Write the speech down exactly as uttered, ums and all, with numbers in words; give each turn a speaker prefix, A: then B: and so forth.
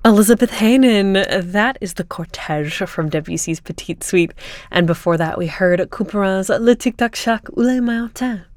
A: Elizabeth Heynen, that is the Cortège from Debussy's Petite Suite. And before that, we heard Couperin's Le Tic Tac Shack ou Les Mains en Terre.